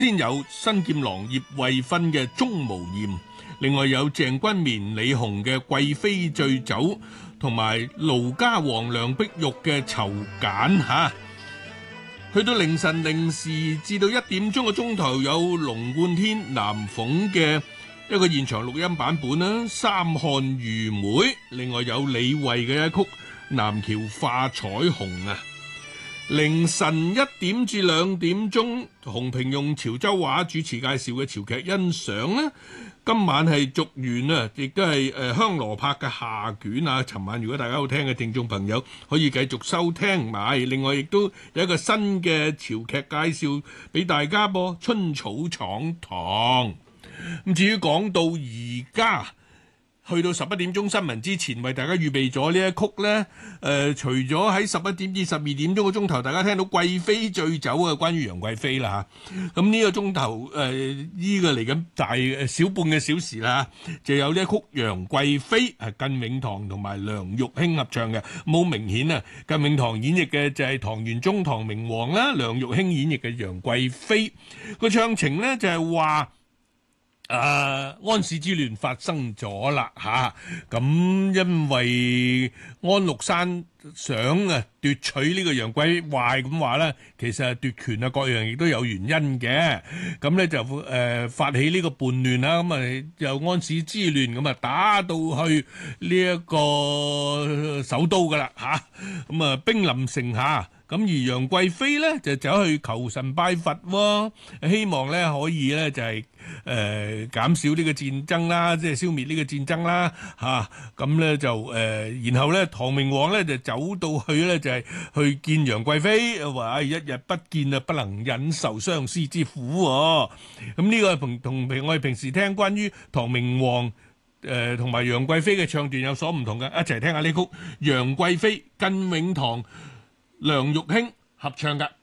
先有新劍郎葉慧芬嘅《鍾無艷》，另外有鄭君綿、李紅嘅《貴妃醉酒》，同埋盧家煌、梁碧玉嘅《囚簡》吓。去到凌晨零時至到1點鐘嘅鐘頭，有龍貫天、南鳳嘅一個現場錄音版本啦，《三漢漁妹》，另外有李慧嘅一曲《南橋化彩虹》啊。凌晨1點至2點鐘，洪平用潮州話主持介紹嘅潮劇欣賞啦。今晚係續緣啊，亦都係香羅拍嘅下卷啊。尋晚如果大家好聽嘅聽眾朋友，可以繼續收聽埋。另外亦都有一個新嘅潮劇介紹俾大家噃，《春草闖堂》。咁至於講到而家，去到11點鐘新聞之前，為大家預備咗呢一曲呢。除咗喺11點至12點鐘嘅鐘頭，大家聽到貴妃醉酒啊，關於楊貴妃啦嚇。咁呢個鐘頭呢個嚟緊小半個小時啦，就有呢一曲《楊貴妃》係靳永堂同埋梁玉卿合唱嘅。冇明顯啊，靳永堂演繹嘅就係唐玄宗唐明皇啦，梁玉卿演繹嘅楊貴妃。個唱情呢就係話，安史之亂發生咗啦嚇，咁因為安祿山想奪取呢個楊貴壞咁話咧，其實奪權啊各樣亦都有原因嘅，咁咧就發起呢個叛亂啦，咁啊又安史之亂咁啊打到去呢一個首都噶啦嚇，咁啊兵臨城下。咁而楊貴妃咧就走去求神拜佛喎，希望咧可以咧就係減少呢個戰爭啦，即係消滅呢個戰爭啦嚇。咁咧就然後咧唐明皇咧就走到去咧就係去見楊貴妃，話一日不見啊，不能忍受相思之苦喎。咁呢個同我哋平時聽關於唐明皇同埋楊貴妃嘅唱段有所唔同嘅，一齊聽下呢曲《楊貴妃》，靳永堂、梁玉卿合唱嘅。